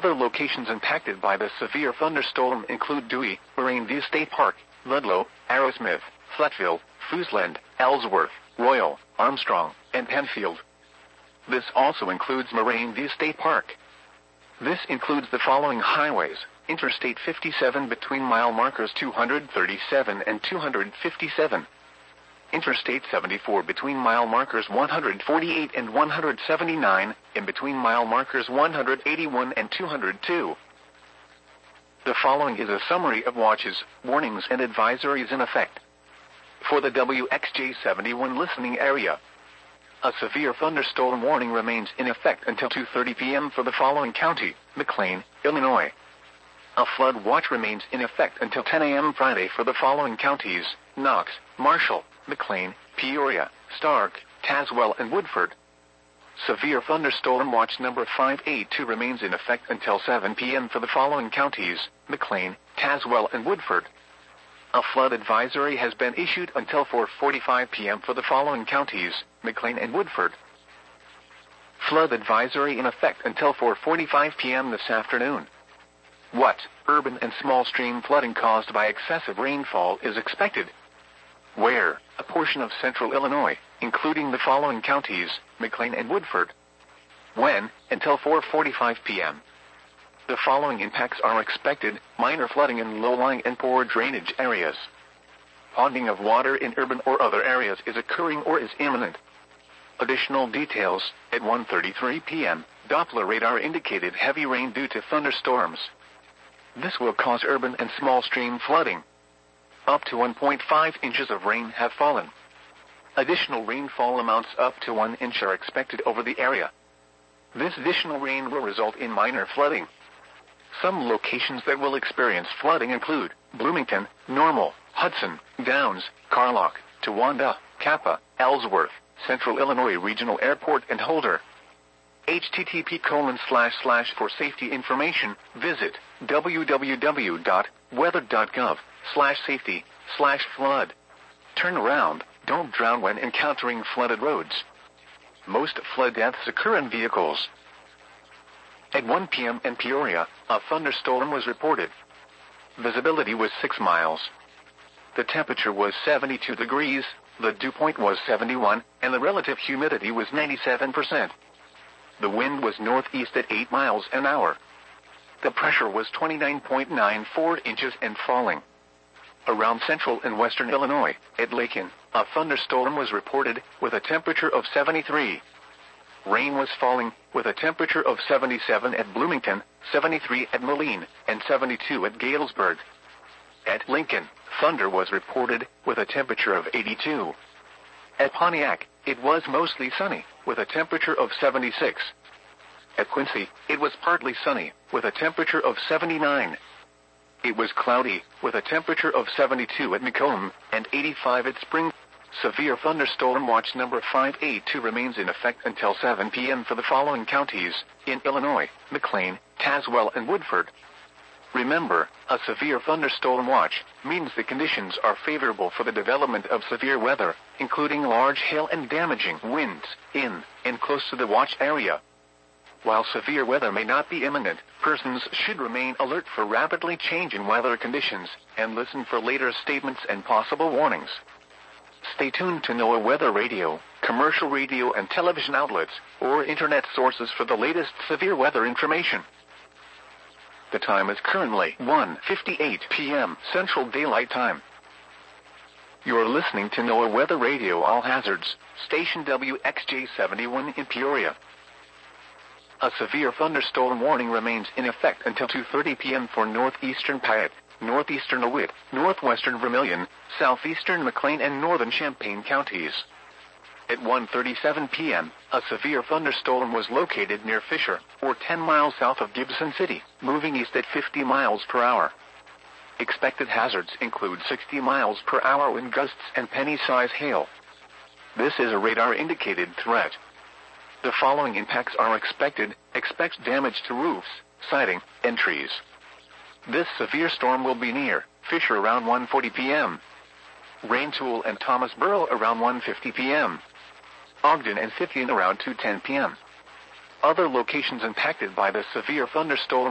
Other locations impacted by the severe thunderstorm include Dewey, Moraine View State Park, Ludlow, Arrowsmith, Fletville, Foosland, Ellsworth, Royal, Armstrong, and Penfield. This also includes Moraine View State Park. This includes the following highways: Interstate 57 between mile markers 237 and 257. Interstate 74 between mile markers 148 and 179, and between mile markers 181 and 202. The following is a summary of watches, warnings, and advisories in effect. For the WXJ71 listening area, a severe thunderstorm warning remains in effect until 2:30 p.m. for the following county: McLean, Illinois. A flood watch remains in effect until 10 a.m. Friday for the following counties: Knox, Marshall, McLean, Peoria, Stark, Tazewell, and Woodford. Severe thunderstorm watch number 582 remains in effect until 7 p.m. for the following counties: McLean, Tazewell, and Woodford. A flood advisory has been issued until 4:45 p.m. for the following counties: McLean and Woodford. Flood advisory in effect until 4:45 p.m. this afternoon. What urban and small stream flooding caused by excessive rainfall is expected? Where? A portion of central Illinois, including the following counties: McLean and Woodford. When? Until 4:45 p.m. The following impacts are expected: minor flooding in low-lying and poor drainage areas. Ponding of water in urban or other areas is occurring or is imminent. Additional details: at 1:33 p.m., Doppler radar indicated heavy rain due to thunderstorms. This will cause urban and small stream flooding. Up to 1.5 inches of rain have fallen. Additional rainfall amounts up to 1 inch are expected over the area. This additional rain will result in minor flooding. Some locations that will experience flooding include Bloomington, Normal, Hudson, Downs, Carlock, Towanda, Kappa, Ellsworth, Central Illinois Regional Airport, and Holder. http:// for safety information, visit www.weather.gov/safety/flood. Turn around, don't drown when encountering flooded roads. Most flood deaths occur in vehicles. At 1 p.m. in Peoria, a thunderstorm was reported. Visibility was 6 miles. The temperature was 72 degrees, the dew point was 71, and the relative humidity was 97%. The wind was northeast at 8 miles an hour. The pressure was 29.94 inches and falling. Around central and western Illinois, at Lakin, a thunderstorm was reported with a temperature of 73. Rain was falling with a temperature of 77 at Bloomington, 73 at Moline, and 72 at Galesburg. At Lincoln, thunder was reported with a temperature of 82. At Pontiac, it was mostly sunny, with a temperature of 76. At Quincy, it was partly sunny, with a temperature of 79. It was cloudy, with a temperature of 72 at Macomb, and 85 at Spring. Severe thunderstorm watch number 582 remains in effect until 7 p.m. for the following counties: in Illinois, McLean, Tazewell, and Woodford. Remember, a severe thunderstorm watch means the conditions are favorable for the development of severe weather, including large hail and damaging winds, in and close to the watch area. While severe weather may not be imminent, persons should remain alert for rapidly changing weather conditions, and listen for later statements and possible warnings. Stay tuned to NOAA Weather Radio, commercial radio and television outlets, or internet sources for the latest severe weather information. The time is currently 1:58 p.m. Central Daylight Time. You're listening to NOAA Weather Radio All Hazards, station WXJ71 in Peoria. A severe thunderstorm warning remains in effect until 2:30 p.m. for northeastern Piatt, northeastern DeWitt, northwestern Vermilion, southeastern McLean, and northern Champaign counties. At 1:37 p.m., a severe thunderstorm was located near Fisher, or 10 miles south of Gibson City, moving east at 50 miles per hour. Expected hazards include 60 miles per hour wind gusts and penny-size hail. This is a radar-indicated threat. The following impacts are expected: expect damage to roofs, siding, and trees. This severe storm will be near Fisher around 1:40 p.m. Raintoul and Thomasboro around 1:50 p.m. Ogden and Fithian around 2:10 p.m. Other locations impacted by the severe thunderstorm